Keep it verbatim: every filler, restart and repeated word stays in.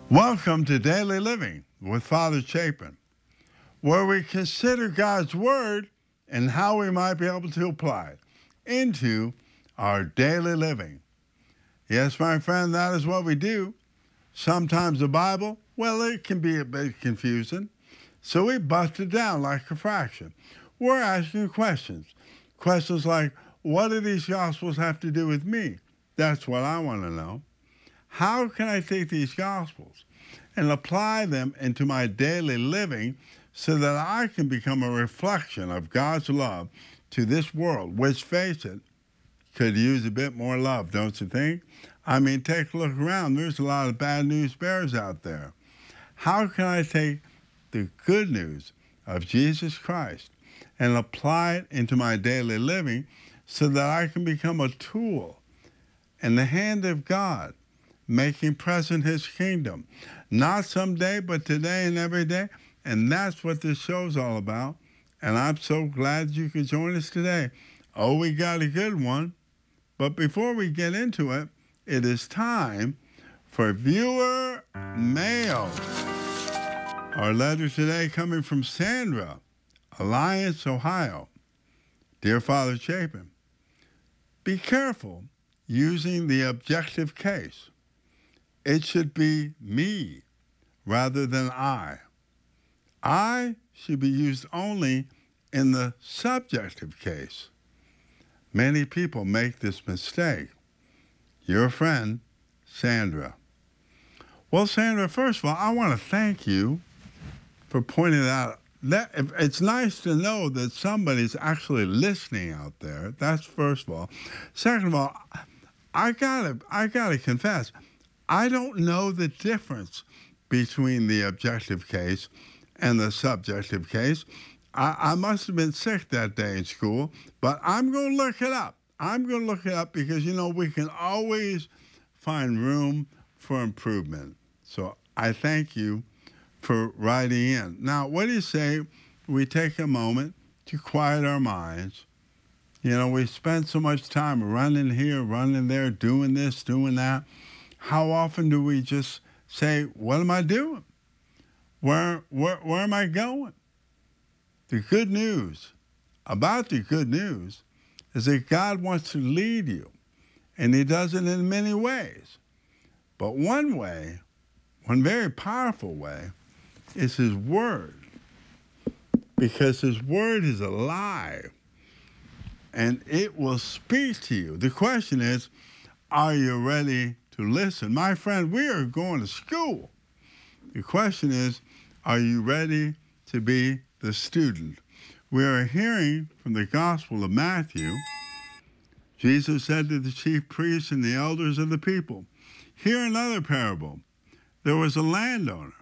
Welcome to Daily Living with Father Chapin, where we consider God's Word and how we might be able to apply it into our daily living. Yes, my friend, that is what we do. Sometimes the Bible, well, it can be a bit confusing, so we bust it down like a fraction. We're asking questions. Questions like, what do these Gospels have to do with me? That's what I want to know. How can I take these Gospels and apply them into my daily living so that I can become a reflection of God's love to this world, which, face it, could use a bit more love, don't you think? I mean, take a look around. There's a lot of bad news bears out there. How can I take the good news of Jesus Christ and apply it into my daily living so that I can become a tool in the hand of God, making present his kingdom, not someday, but today and every day. And that's what this show's all about. And I'm so glad you could join us today. Oh, we got a good one. But before we get into it, it is time for viewer mail. Our letter today coming from Sandra, Alliance, Ohio. Dear Father Chapin, be careful using the objective case. It should be me rather than I. I should be used only in the subjective case. Many people make this mistake. Your friend, Sandra. Well, Sandra, first of all, I want to thank you for pointing out that it's nice to know that somebody's actually listening out there. That's first of all. Second of all, I gotta, I gotta confess, I don't know the difference between the objective case and the subjective case. I, I must have been sick that day in school, but I'm going to look it up. I'm going to look it up because, you know, we can always find room for improvement. So I thank you for writing in. Now, what do you say we take a moment to quiet our minds? You know, we spend so much time running here, running there, doing this, doing that. How often do we just say, what am I doing? Where, where, where am I going? The good news about the good news is that God wants to lead you, and he does it in many ways. But one way, one very powerful way, is his word, because his word is alive, and it will speak to you. The question is, are you ready to listen? My friend, we are going to school. The question is, are you ready to be the student? We are hearing from the Gospel of Matthew. Jesus said to the chief priests and the elders of the people, hear another parable. There was a landowner